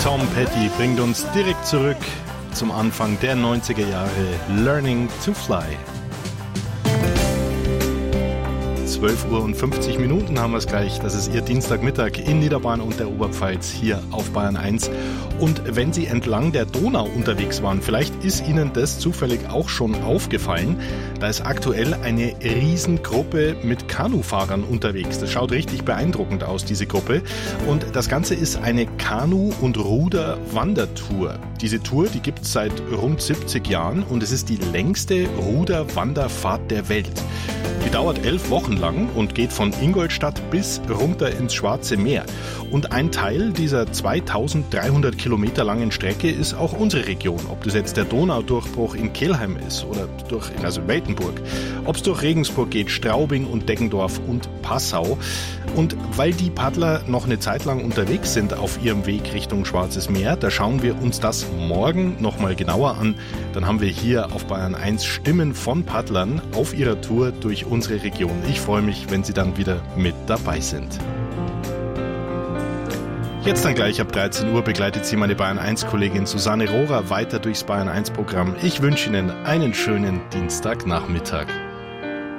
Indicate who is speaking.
Speaker 1: Tom Petty bringt uns direkt zurück zum Anfang der 90er Jahre. Learning to Fly. 12 Uhr und 50 Minuten haben wir es gleich. Das ist Ihr Dienstagmittag in Niederbayern und der Oberpfalz hier auf Bayern 1. Und wenn Sie entlang der Donau unterwegs waren, vielleicht ist Ihnen das zufällig auch schon aufgefallen. Da ist aktuell eine Riesengruppe mit Kanufahrern unterwegs. Das schaut richtig beeindruckend aus, diese Gruppe. Und das Ganze ist eine Kanu- und Ruder-Wandertour. Diese Tour, die gibt es seit rund 70 Jahren und es ist die längste Ruder-Wanderfahrt der Welt. Die dauert 11 Wochen lang und geht von Ingolstadt bis runter ins Schwarze Meer. Und ein Teil dieser 2300 Kilometer langen Strecke ist auch unsere Region. Ob das jetzt der Donaudurchbruch in Kelheim ist oder also Weltenburg. Ob es durch Regensburg geht, Straubing und Deggendorf und Passau. Und weil die Paddler noch eine Zeit lang unterwegs sind auf ihrem Weg Richtung Schwarzes Meer, da schauen wir uns das morgen nochmal genauer an. Dann haben wir hier auf Bayern 1 Stimmen von Paddlern auf ihrer Tour durch unsere Region. Ich freue mich, wenn Sie dann wieder mit dabei sind. Jetzt dann gleich ab 13 Uhr begleitet Sie meine Bayern 1-Kollegin Susanne Rohrer weiter durchs Bayern 1-Programm. Ich wünsche Ihnen einen schönen Dienstagnachmittag.